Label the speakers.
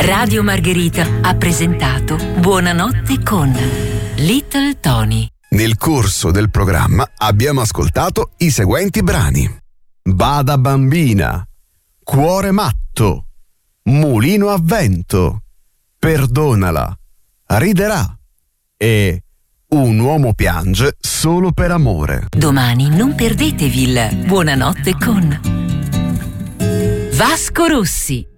Speaker 1: Radio Margherita ha presentato Buonanotte con Little Tony.
Speaker 2: Nel corso del programma abbiamo ascoltato i seguenti brani: Bada bambina, Cuore matto, Mulino a vento, Perdonala, Riderà e Un uomo piange solo per amore.
Speaker 1: Domani non perdetevi il Buonanotte con Vasco Rossi.